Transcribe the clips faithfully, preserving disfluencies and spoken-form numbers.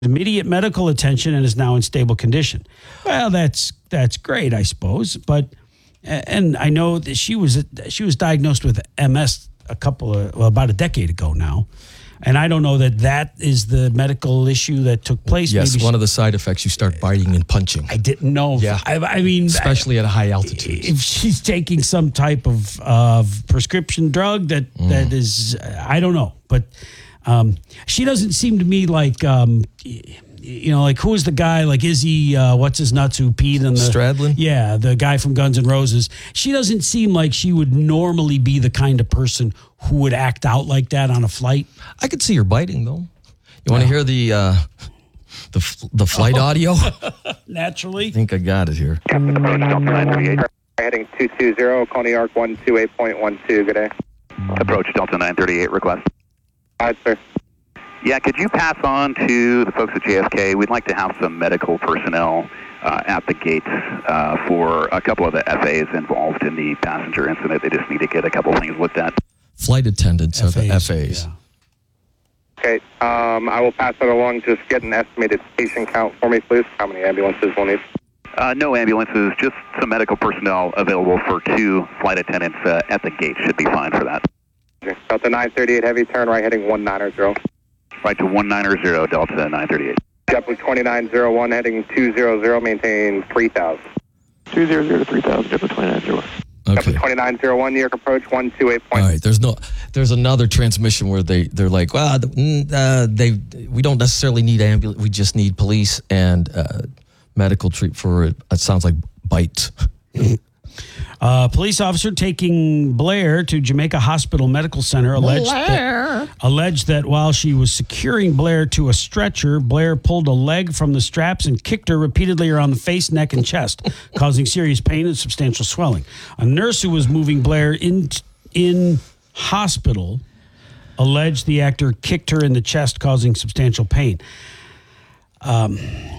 immediate medical attention and is now in stable condition. Well, that's that's great, I suppose. But and I know that she was she was diagnosed with M S a couple of well, about a decade ago now. And I don't know that that is the medical issue that took place. Yes, Maybe one she, of the side effects, you start biting and punching. I didn't know. Yeah. I, I mean, especially at a high altitude. If she's taking some type of of prescription drug that, mm. that is, I don't know. But um, she doesn't seem to me like, um, you know, like who is the guy, like Izzy, uh, what's his nuts who peed in the... Stradlin? Yeah, the guy from Guns N' Roses. She doesn't seem like she would normally be the kind of person who would act out like that on a flight. I could see her biting, though. You want to hear the uh, the the flight oh. audio? Naturally. I think I got it here. Captain approach Delta nine thirty-eight. Heading two two zero, Coney Arc one two eight point one two. Good day. Approach Delta nine thirty-eight request. Hi, sir. Yeah, could you pass on to the folks at J F K? We'd like to have some medical personnel uh, at the gates uh, for a couple of the F As involved in the passenger incident. They just need to get a couple things looked at. Flight attendants of the F As. Yeah. Okay, um, I will pass that along. Just get an estimated patient count for me, please. How many ambulances we'll need? Uh, no ambulances, just some medical personnel available for two flight attendants uh, at the gate. Should be fine for that. Okay. Delta nine thirty-eight heavy, turn right heading one nine zero. Right to one nine zero, Delta nine thirty-eight. JetBlue twenty-nine oh one heading two hundred, maintain three thousand. two hundred to three thousand, JetBlue twenty-nine oh one. Okay. JetBlue twenty-nine oh one, New York approach one two eight. All right. There's no. There's another transmission where they they're like, well, uh, they we don't necessarily need ambulance. We just need police and uh, medical treat for it. It sounds like bites. Uh, police officer taking Blair to Jamaica Hospital Medical Center alleged that, alleged that while she was securing Blair to a stretcher, Blair pulled a leg from the straps and kicked her repeatedly around the face, neck, and chest, causing serious pain and substantial swelling. A nurse who was moving Blair in in hospital alleged the actor kicked her in the chest, causing substantial pain. Um,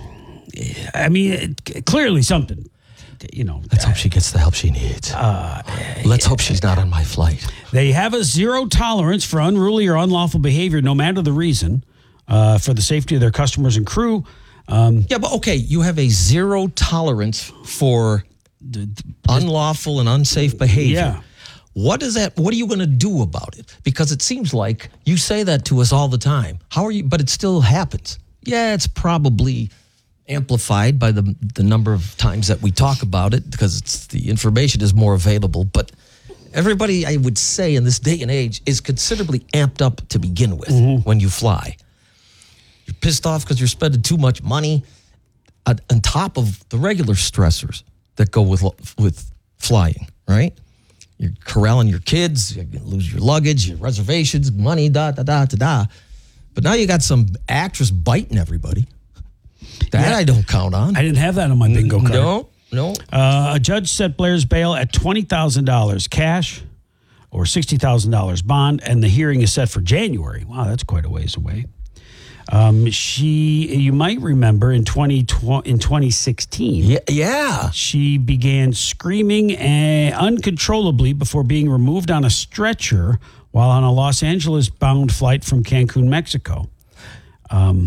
I mean, it, clearly something. You know, let's hope she gets the help she needs. Uh, let's hope she's not on my flight. They have a zero tolerance for unruly or unlawful behavior, no matter the reason, uh, for the safety of their customers and crew. Um, yeah, but okay, you have a zero tolerance for the, the, unlawful and unsafe behavior. Yeah. What is that? What are you going to do about it? Because it seems like you say that to us all the time. How are you? But it still happens. Yeah, it's probably amplified by the the number of times that we talk about it because it's, the information is more available. But everybody, I would say, in this day and age is considerably amped up to begin with mm-hmm. when you fly. You're pissed off because you're spending too much money on, on top of the regular stressors that go with with flying, right? You're corralling your kids, you lose your luggage, your reservations, money, da, da, da, da, da. But now you got some actress biting everybody. That yeah. I don't count on. I didn't have that on my bingo card. No, no. Uh, a judge set Blair's bail at twenty thousand dollars cash or sixty thousand dollars bond, and the hearing is set for January. Wow, that's quite a ways away. Um, she, you might remember, in twenty in twenty sixteen, yeah, yeah, she began screaming uh, uncontrollably before being removed on a stretcher while on a Los Angeles-bound flight from Cancun, Mexico. Um,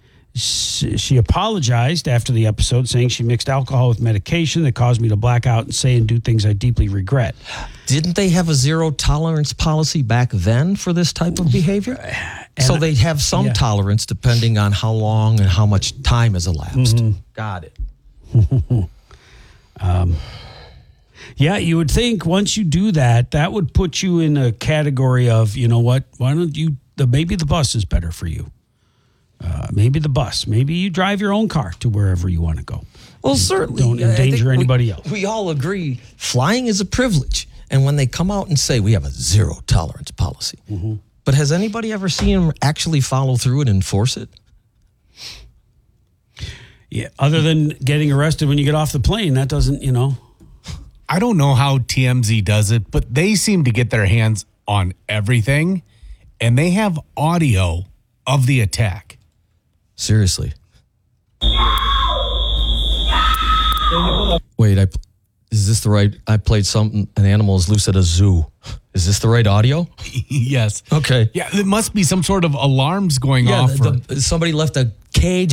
she apologized after the episode, saying she mixed alcohol with medication that caused me to black out and say and do things I deeply regret. Didn't they have a zero tolerance policy back then for this type of behavior? And so they have some yeah. tolerance depending on how long and how much time has elapsed. Mm-hmm. Got it. um, yeah, you would think once you do that, that would put you in a category of, you know what, why don't you, the, maybe the bus is better for you. Uh, maybe the bus. Maybe you drive your own car to wherever you want to go. Well, certainly. Don't endanger anybody we, else. We all agree flying is a privilege. And when they come out and say we have a zero tolerance policy, mm-hmm. but has anybody ever seen them actually follow through and enforce it? Yeah, other than getting arrested when you get off the plane, that doesn't, you know. I don't know how T M Z does it, but they seem to get their hands on everything, and they have audio of the attack. Seriously. Wait, I is this the right? I played something. An animal is loose at a zoo. Is this the right audio? Yes. Okay. Yeah, there must be some sort of alarms going yeah, off. The, the, somebody left a cage